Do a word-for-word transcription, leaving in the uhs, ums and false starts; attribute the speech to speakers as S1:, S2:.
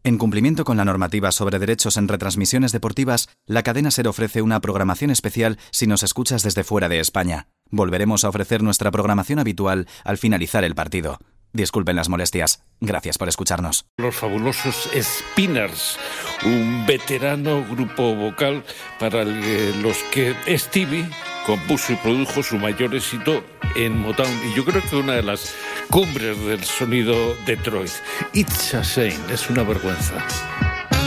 S1: En cumplimiento con la normativa sobre derechos en retransmisiones deportivas, la cadena SER ofrece una programación especial si nos escuchas desde fuera de España. Volveremos a ofrecer nuestra programación habitual al finalizar el partido. Disculpen las molestias. Gracias por escucharnos.
S2: Los fabulosos Spinners, un veterano grupo vocal para el, los que Stevie compuso y produjo su mayor éxito en Motown, y yo creo que una de las cumbres del sonido Detroit. It's a shame, es una vergüenza.